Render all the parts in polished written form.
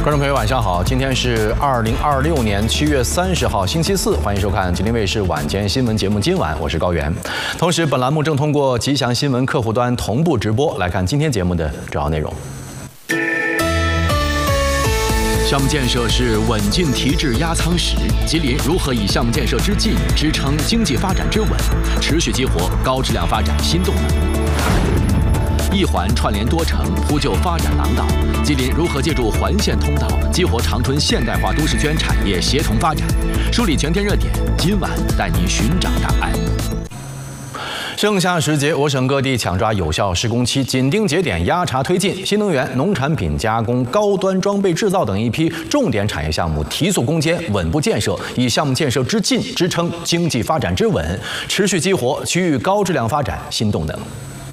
观众朋友，晚上好！今天是2026年7月30号，星期四，欢迎收看吉林卫视晚间新闻节目《今晚》，我是高原。同时，本栏目正通过吉祥新闻客户端同步直播。来看今天节目的主要内容。项目建设是稳进提质压舱石，吉林如何以项目建设之进支撑经济发展之稳，持续激活高质量发展新动能？一环串联多城，铺就发展廊道。吉林如何借助环线通道，激活长春现代化都市圈产业协同发展？梳理全天热点，今晚带您寻找答案。盛夏时节，我省各地抢抓有效施工期，紧盯节点，压查推进新能源、农产品加工、高端装备制造等一批重点产业项目提速攻坚，稳步建设，以项目建设之进支撑经济发展之稳，持续激活区域高质量发展新动能。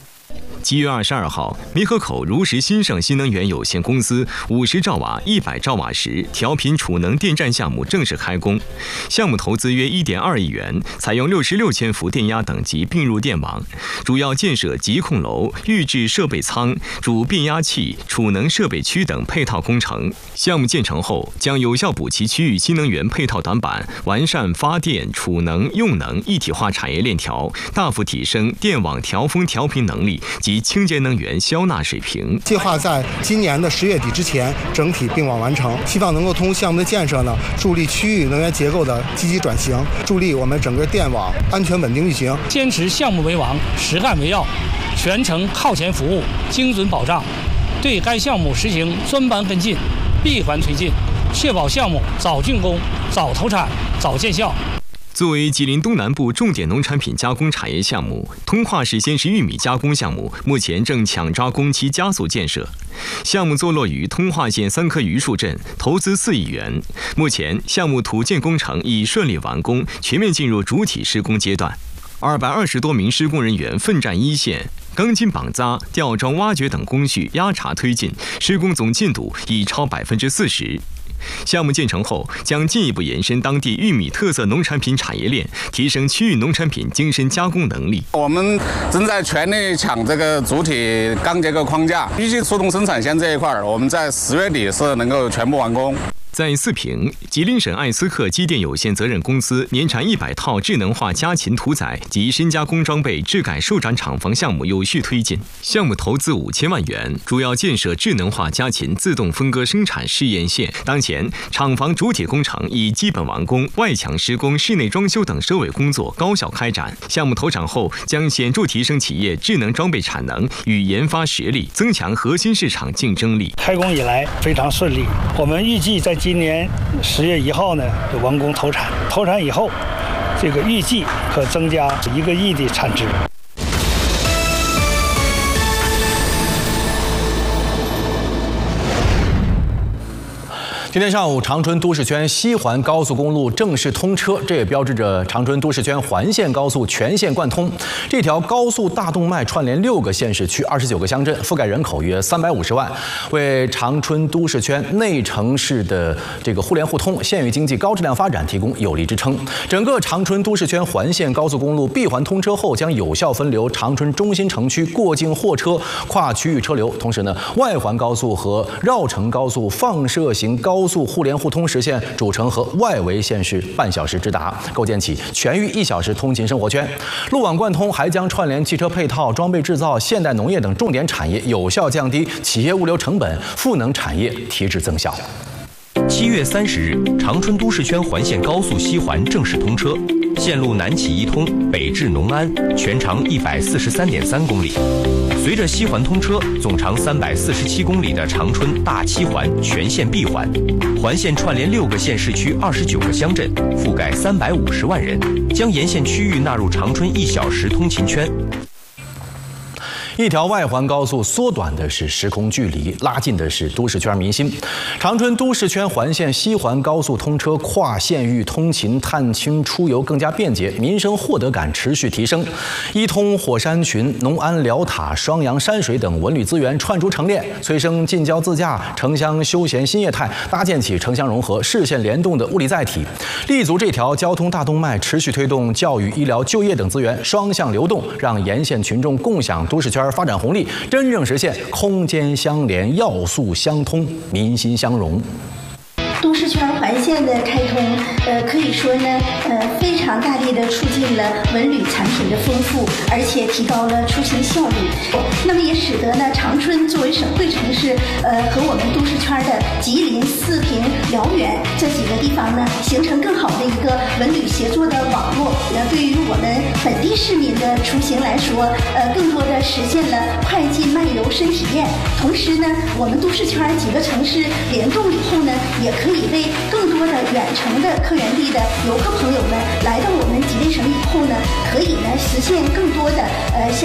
7月22号，猕河口如实新盛新能源有限公司50兆瓦、100兆瓦时调频储能电站项目正式开工，项目投资约1.2亿元，采用66千伏电压等级并入电网，主要建设集控楼、预制设备仓、主变压器、储能设备区等配套工程。项目建成后，将有效补齐区域新能源配套短板，完善发电、储能、用能一体化产业链条，大幅提升电网调峰调频能力及清洁能源消纳水平。 计划在今年的10月底之前整体并网完成，希望能够通过项目的建设呢，助力区域能源结构的积极转型，助力我们整个电网安全稳定运行。 坚持项目为王，实干为要，全程靠前服务，精准保障，对该项目实行专班跟进、闭环推进，确保项目早竣工、早投产、早见效。 作为吉林东南部重点农产品加工产业项目，通化市鲜食玉米加工项目目前正抢抓工期加速建设。项目坐落于通化县3棵榆树镇，投资4亿元。目前项目土建工程已顺利完工，全面进入主体施工阶段。220多名施工人员奋战一线，钢筋绑扎、吊装挖掘等工序压查推进，施工总进度已超40%。项目建成后，将进一步延伸当地玉米特色农产品产业链，提升区域农产品精深加工能力。 我们正在全力抢这个主体钢结构框架，预计速冻生产线这一块，我们在10月底是能够全部完工。 在四平，吉林省艾斯克机电有限责任公司年产100套智能化家禽屠宰及深加工装备质改受展厂房项目有序推进，项目投资5000万元，主要建设智能化家禽自动分割生产试验线。当前，厂房主体工程已基本完工，外墙施工、室内装修等收尾工作高效开展。项目投产后，将显著提升企业智能装备产能与研发实力，增强核心市场竞争力。 开工以来非常顺利，我们预计在今年10月1号呢完工投产，投产以后，这个预计可增加1个亿的产值。 今天上午，长春都市圈西环高速公路正式通车，这也标志着长春都市圈环线高速全线贯通。这条高速大动脉串联6个县市区、29个乡镇，覆盖人口约350万，为长春都市圈内城市的这个互联互通、县域经济高质量发展提供有力支撑。整个长春都市圈环线高速公路闭环通车后，将有效分流长春中心城区过境货车跨区域车流，同时呢，外环高速和绕城高速放射型高速互联互通，实现主城和外围县市半小时直达，构建起全域1小时通勤生活圈。路网贯通还将串联汽车配套、装备制造、现代农业等重点产业，有效降低企业物流成本，赋能产业提质增效。 7月30日，长春都市圈环线高速西环正式通车，线路南起一通，北至农安，全长143.3公里。随着西环通车，总长347公里的长春大7环全线闭环，环线串联6个县市区、29个乡镇，覆盖350万人，将沿线区域纳入长春1小时通勤圈。 一条外环高速缩短的是时空距离，拉近的是都市圈民心。长春都市圈环线西环高速通车，跨县域通勤、探亲、出游更加便捷，民生获得感持续提升。一通火山群、农安辽塔、双阳山水等文旅资源串出成链，催生近郊自驾、城乡休闲新业态，搭建起城乡融合、市县联动的物理载体。立足这条交通大动脉，持续推动教育、医疗、就业等资源双向流动，让沿线群众共享都市圈发展红利，真正实现空间相连、要素相通、民心相融。 都市圈环线的开通，可以说呢，非常大力的促进了文旅产品的丰富，而且提高了出行效率。那么也使得呢，长春作为省会城市，和我们都市圈的吉林、四平、辽源这几个地方呢，形成更好的一个文旅协作的网络。对于我们本地市民的出行来说，更多的实现了快进慢游深体验。同时呢，我们都市圈几个城市联动以后呢，也可以为更多的远程的客源地的游客朋友们来到我们吉林省以后呢，可以呢实现更多的